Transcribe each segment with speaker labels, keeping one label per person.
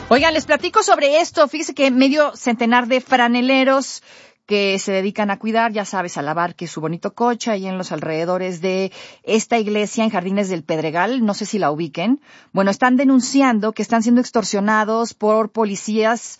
Speaker 1: Oigan, les platico sobre esto. Fíjese que medio centenar de franeleros que se dedican a cuidar, ya sabes, a lavar que su bonito coche ahí en los alrededores de esta iglesia en Jardines del Pedregal, no sé si la ubiquen. Bueno, están denunciando que están siendo extorsionados por policías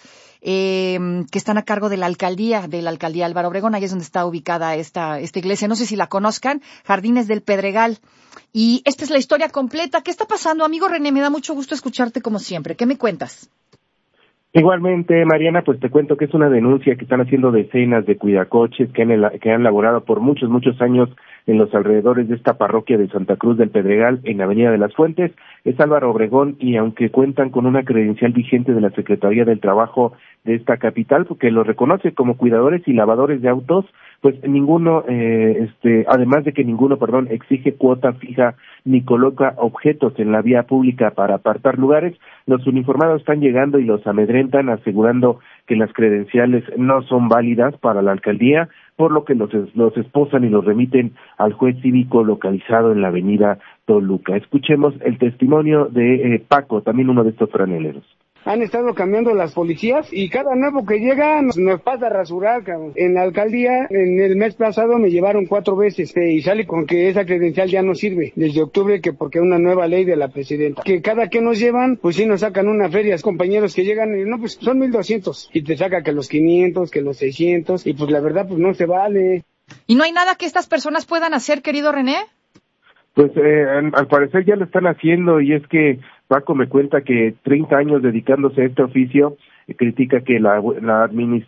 Speaker 1: que están a cargo de la alcaldía Álvaro Obregón, ahí es donde está ubicada esta iglesia. No sé si la conozcan, Jardines del Pedregal. Y esta es la historia completa. ¿Qué está pasando, amigo René? Me da mucho gusto escucharte como siempre. ¿Qué me cuentas?
Speaker 2: Igualmente, Mariana, pues te cuento que es una denuncia que están haciendo decenas de cuidacoches que han laborado por muchos años en los alrededores de esta parroquia de Santa Cruz del Pedregal, en la Avenida de las Fuentes. Es Álvaro Obregón, y aunque cuentan con una credencial vigente de la Secretaría del Trabajo de esta capital, porque lo reconoce como cuidadores y lavadores de autos, pues ninguno, además de que ninguno, exige cuota fija ni coloca objetos en la vía pública para apartar lugares, los uniformados están llegando y los amedrentan, asegurando que las credenciales no son válidas para la alcaldía, por lo que los esposan y los remiten al juez cívico localizado en la avenida Toluca. Escuchemos el testimonio de Paco, también uno de estos franeleros.
Speaker 3: Han estado cambiando las policías y cada nuevo que llega nos pasa a rasurar, cabrón. En la alcaldía, en el mes pasado me llevaron 4 veces y sale con que esa credencial ya no sirve desde octubre, que porque es una nueva ley de la presidenta. Que cada que nos llevan, pues sí nos sacan una feria. Compañeros que llegan y no, pues son 1,200 y te saca que los 500, que los 600 y pues la verdad pues no se vale.
Speaker 1: ¿Y no hay nada que estas personas puedan hacer, querido René?
Speaker 2: Pues al parecer ya lo están haciendo, y es que Paco me cuenta que 30 años dedicándose a este oficio, critica que la nueva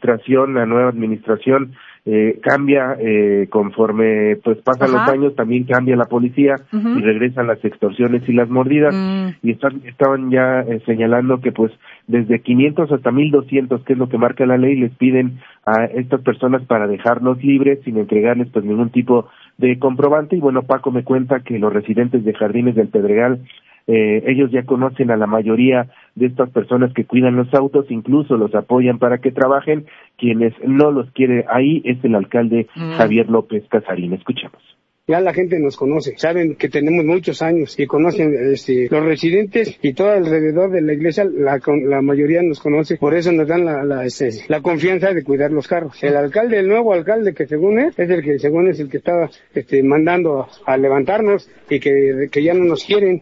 Speaker 2: administración cambia conforme pues pasan los años, también cambia la policía y regresan las extorsiones y las mordidas, y estaban ya señalando que pues desde 500 hasta 1,200, que es lo que marca la ley, les piden a estas personas para dejarlos libres sin entregarles pues ningún tipo de comprobante. Y bueno, Paco me cuenta que los residentes de Jardines del Pedregal, ellos ya conocen a la mayoría de estas personas que cuidan los autos, incluso los apoyan para que trabajen. Quienes no los quiere ahí es el alcalde Javier López Casarín. Escuchamos.
Speaker 3: Ya la gente nos conoce, saben que tenemos muchos años y conocen los residentes y todo alrededor de la iglesia, la mayoría nos conoce, por eso nos dan la confianza de cuidar los carros. El alcalde, el nuevo alcalde que según es el que estaba mandando a levantarnos y que ya no nos quieren.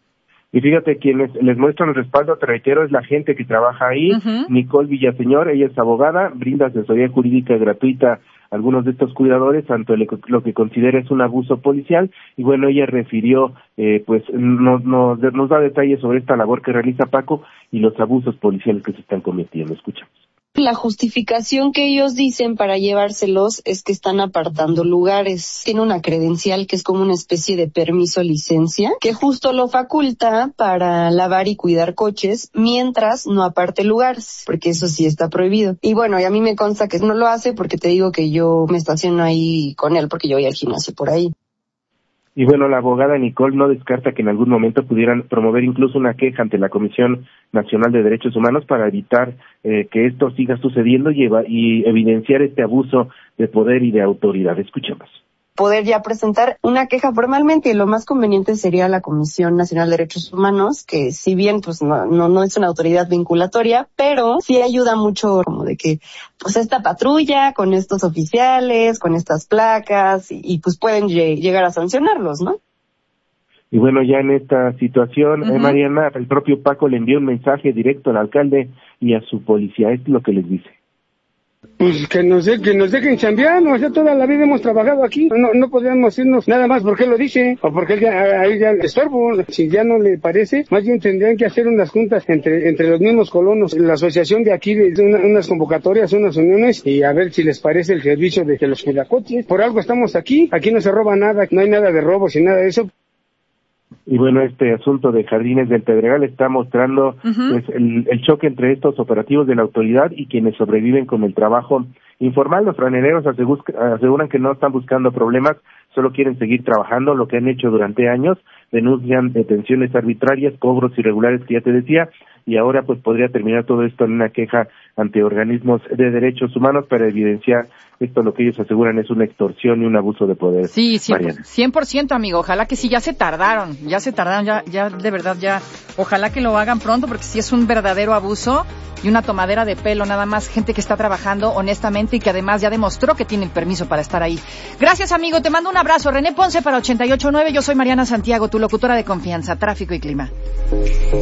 Speaker 2: Y fíjate, quienes les muestran el respaldo, te reitero, es la gente que trabaja ahí. Nicole Villaseñor, ella es abogada, brinda asesoría jurídica gratuita a algunos de estos cuidadores, tanto lo que considera es un abuso policial. Y bueno, ella refirió, nos da detalles sobre esta labor que realiza Paco y los abusos policiales que se están cometiendo. Escuchamos.
Speaker 4: La justificación que ellos dicen para llevárselos es que están apartando lugares. Tiene una credencial que es como una especie de permiso licencia, que justo lo faculta para lavar y cuidar coches mientras no aparte lugares, porque eso sí está prohibido. Y bueno, y a mí me consta que no lo hace porque te digo que yo me estaciono ahí con él porque yo voy al gimnasio por ahí.
Speaker 2: Y bueno, la abogada Nicole no descarta que en algún momento pudieran promover incluso una queja ante la Comisión Nacional de Derechos Humanos para evitar que esto siga sucediendo y evidenciar este abuso de poder y de autoridad. Escuchemos.
Speaker 4: Poder ya presentar una queja formalmente, y lo más conveniente sería la Comisión Nacional de Derechos Humanos, que si bien pues no es una autoridad vinculatoria, pero sí ayuda mucho como de que pues esta patrulla con estos oficiales, con estas placas y pues pueden llegar a sancionarlos, ¿no?
Speaker 2: Y bueno, ya en esta situación, Mariana, el propio Paco le envió un mensaje directo al alcalde y a su policía. Esto es lo que les dice.
Speaker 3: Pues que nos dejen chambear, o sea, toda la vida hemos trabajado aquí, no podríamos irnos nada más porque él lo dice, o porque él ya estorbo. Si ya no le parece, más bien tendrían que hacer unas juntas entre los mismos colonos, la asociación de aquí, unas convocatorias, unas uniones, y a ver si les parece el servicio de los cuidacoches. Por algo estamos aquí no se roba nada, no hay nada de robos y nada de eso.
Speaker 2: Y bueno, este asunto de Jardines del Pedregal está mostrando pues, el choque entre estos operativos de la autoridad y quienes sobreviven con el trabajo informal. Los franeleros aseguran que no están buscando problemas, solo quieren seguir trabajando, lo que han hecho durante años. Denuncian detenciones arbitrarias, cobros irregulares que ya te decía, y ahora pues podría terminar todo esto en una queja ante organismos de derechos humanos para evidenciar esto, lo que ellos aseguran es una extorsión y un abuso de poder.
Speaker 1: Sí, 100%, amigo. Ojalá que sí, ya se tardaron, ya de verdad, ya, ojalá que lo hagan pronto, porque sí es un verdadero abuso y una tomadera de pelo, nada más gente que está trabajando honestamente y que además ya demostró que tiene el permiso para estar ahí. Gracias, amigo, te mando un abrazo. René Ponce para 88.9, yo soy Mariana Santiago, tu locutora de confianza, tráfico y clima.